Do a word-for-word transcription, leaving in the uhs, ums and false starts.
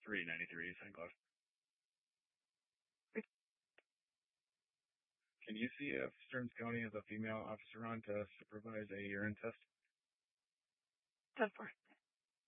three ninety-three, Saint Cloud. Can you see if Stearns County has a female officer on to supervise a urine test? ten four.